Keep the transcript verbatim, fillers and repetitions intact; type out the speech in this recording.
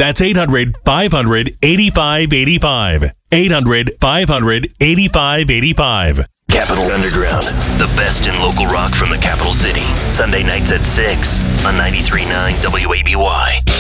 That's eight hundred, five hundred, eighty-five eighty-five. eight hundred, five hundred, eighty-five eighty-five. Capital Underground, the best in local rock from the capital city. Sunday nights at six on ninety-three point nine W A B Y.